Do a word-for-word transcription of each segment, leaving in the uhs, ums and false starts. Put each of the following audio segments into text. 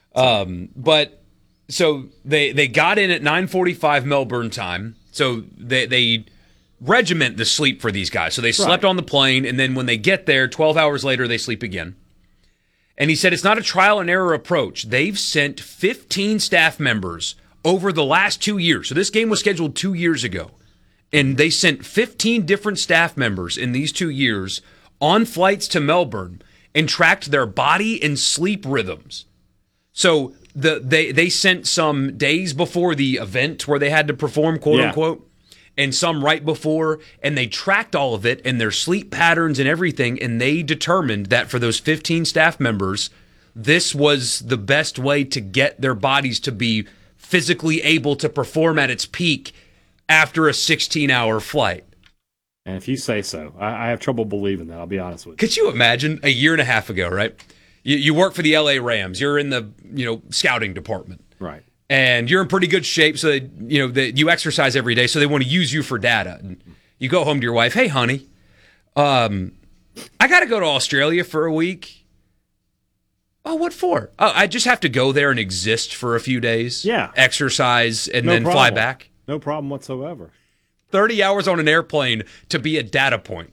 Um, but so they they got in at nine forty-five Melbourne time. So they they regiment the sleep for these guys. So they slept right. on the plane, and then when they get there, twelve hours later, they sleep again. And he said it's not a trial and error approach. They've sent fifteen staff members over the last two years. So this game was scheduled two years ago. And they sent fifteen different staff members in these two years on flights to Melbourne and tracked their body and sleep rhythms. So the they, they sent some days before the event where they had to perform, quote yeah. unquote, and some right before, and they tracked all of it and their sleep patterns and everything, and they determined that for those fifteen staff members, this was the best way to get their bodies to be physically able to perform at its peak after a sixteen-hour flight. And if you say so, I, I have trouble believing that, I'll be honest with you. Could you imagine a year and a half ago, right? You, you work for the L A Rams. You're in the you know scouting department. Right. And you're in pretty good shape, so that, you know that you exercise every day, so they want to use you for data. And you go home to your wife, hey, honey, um, I got to go to Australia for a week. Oh, what for? Oh, I just have to go there and exist for a few days. Yeah. Exercise and no then problem. fly back. No problem whatsoever. thirty hours on an airplane to be a data point.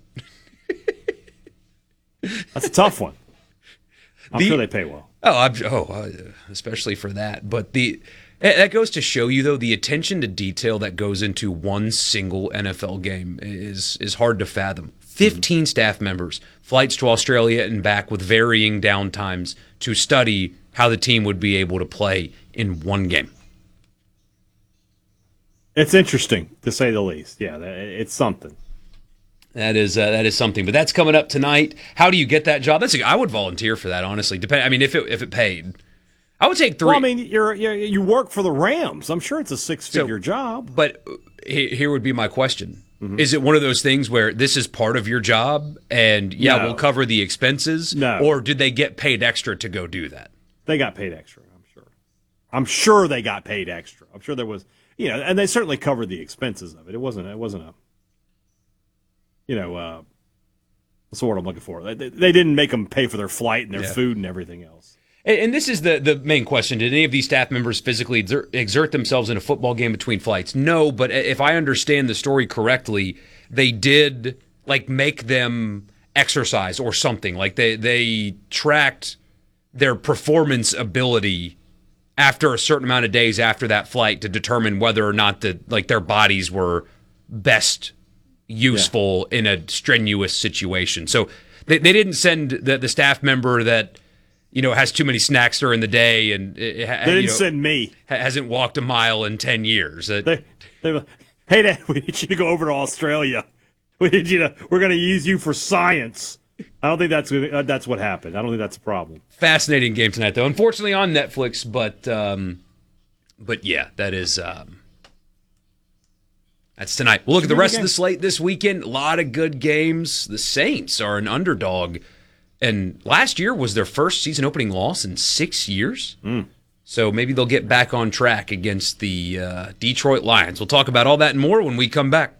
That's a tough one. I'm the, sure they pay well. Oh, I'm, oh, uh, especially for that. But the that goes to show you, though, the attention to detail that goes into one single N F L game is is hard to fathom. Fifteen mm-hmm. staff members, flights to Australia and back with varying downtimes to study how the team would be able to play in one game. It's interesting, to say the least. Yeah, it's something. That is uh, that is something, but that's coming up tonight. How do you get that job? That's a, I would volunteer for that, honestly. Depend. I mean, if it if it paid, I would take three. Well, I mean, you're, you're you work for the Rams. I'm sure it's a six figure so, job. But here would be my question: mm-hmm. Is it one of those things where this is part of your job, and yeah, no. we'll cover the expenses? No. Or did they get paid extra to go do that? They got paid extra. I'm sure. I'm sure they got paid extra. I'm sure there was, you know, and they certainly covered the expenses of it. It wasn't. It wasn't a. You know, uh, that's the word I'm looking for. They, they didn't make them pay for their flight and their yeah. food and everything else. And, and this is the, the main question. Did any of these staff members physically exert, exert themselves in a football game between flights? No, but if I understand the story correctly, they did, like, make them exercise or something. Like, they, they tracked their performance ability after a certain amount of days after that flight to determine whether or not the like their bodies were best useful yeah. in a strenuous situation. So they, they didn't send the, the staff member that, you know, has too many snacks during the day and it, they didn't you know, send me. Hasn't walked a mile in ten years. They, they, they, hey, Dad, we need you to go over to Australia. We need you to. We're going to use you for science. I don't think that's uh, that's what happened. I don't think that's a problem. Fascinating game tonight, though. Unfortunately on Netflix, but um, but yeah, that is. Um, That's tonight. We'll look at the rest of the slate this weekend. A lot of good games. The Saints are an underdog. And last year was their first season opening loss in six years. Mm. So maybe they'll get back on track against the uh, Detroit Lions. We'll talk about all that and more when we come back.